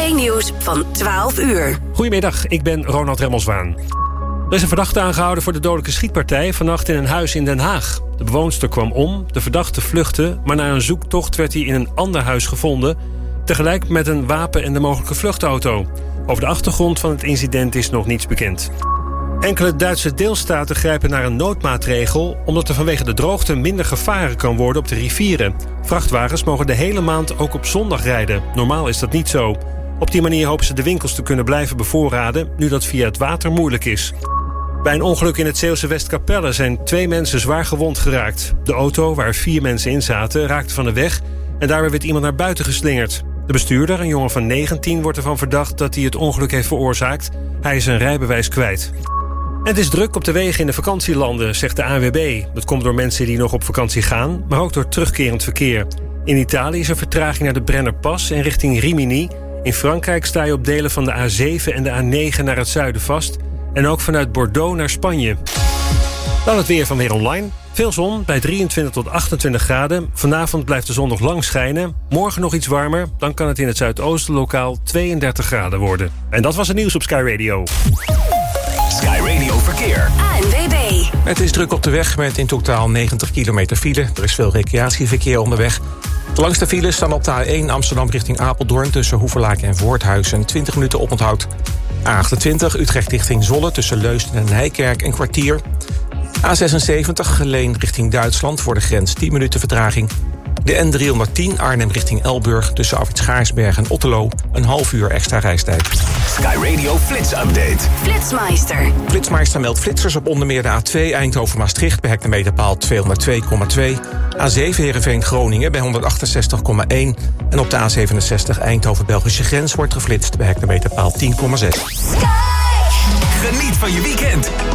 Nieuws van 12 uur. Goedemiddag, ik ben Ronald Remmelswaan. Er is een verdachte aangehouden voor de dodelijke schietpartij vannacht in een huis in Den Haag. De bewoonster kwam om, de verdachte vluchtte, maar na een zoektocht werd hij in een ander huis gevonden, tegelijk met een wapen en de mogelijke vluchtauto. Over de achtergrond van het incident is nog niets bekend. Enkele Duitse deelstaten grijpen naar een noodmaatregel omdat er vanwege de droogte minder gevaren kan worden op de rivieren. Vrachtwagens mogen de hele maand ook op zondag rijden. Normaal is dat niet zo. Op die manier hopen ze de winkels te kunnen blijven bevoorraden, nu dat via het water moeilijk is. Bij een ongeluk in het Zeeuwse Westkapelle zijn 2 mensen zwaar gewond geraakt. De auto, waar 4 mensen in zaten, raakte van de weg en daarbij werd iemand naar buiten geslingerd. De bestuurder, een jongen van 19, wordt ervan verdacht dat hij het ongeluk heeft veroorzaakt. Hij is zijn rijbewijs kwijt. En het is druk op de wegen in de vakantielanden, zegt de ANWB. Dat komt door mensen die nog op vakantie gaan, maar ook door terugkerend verkeer. In Italië is er vertraging naar de Brennerpas en richting Rimini. In Frankrijk sta je op delen van de A7 en de A9 naar het zuiden vast. En ook vanuit Bordeaux naar Spanje. Dan het weer van Weer Online. Veel zon bij 23 tot 28 graden. Vanavond blijft de zon nog lang schijnen. Morgen nog iets warmer. Dan kan het in het zuidoosten lokaal 32 graden worden. En dat was het nieuws op Sky Radio. Sky Radio Verkeer. ANWB. Het is druk op de weg met in totaal 90 kilometer file. Er is veel recreatieverkeer onderweg. De langste files staan op de A1 Amsterdam richting Apeldoorn tussen Hoevelaak en Voorthuizen 20 minuten oponthoud. A28 Utrecht richting Zwolle tussen Leusden en Nijkerk een kwartier. A76 Geleen richting Duitsland voor de grens 10 minuten vertraging. De N310 Arnhem richting Elburg tussen Afritschaarsberg en Otterlo een half uur extra reistijd. Sky Radio Flits Update. Flitsmeister. Flitsmeister meldt flitsers op onder meer de A2 Eindhoven-Maastricht bij hectometerpaal 202,2. A7 Heerenveen-Groningen bij 168,1. En op de A67 Eindhoven-Belgische grens wordt geflitst bij hectometerpaal 10,6. Geniet van je weekend